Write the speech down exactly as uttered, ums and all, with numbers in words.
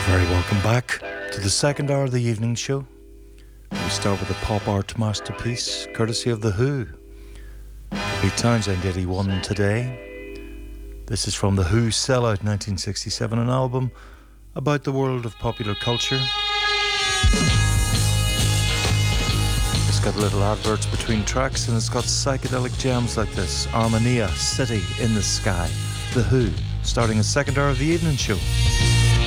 Very welcome back to the second hour of the evening show. We start with a pop art masterpiece, courtesy of The Who. Pete Townshend eighty-one today. This is from The Who Sellout nineteen sixty-seven, an album about the world of popular culture. It's got little adverts between tracks and it's got psychedelic gems like this. Armonia, City in the Sky. The Who, starting a second hour of the evening show.